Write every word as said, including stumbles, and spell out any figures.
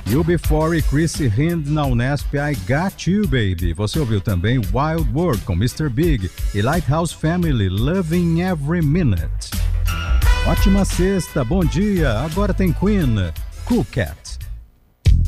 U B quarenta e Chrissy Hind na Unesp, I Got You Baby. Você ouviu também Wild World com mister Big e Lighthouse Family, Loving Every Minute. Ótima sexta, bom dia, agora tem Queen, Cool Cat.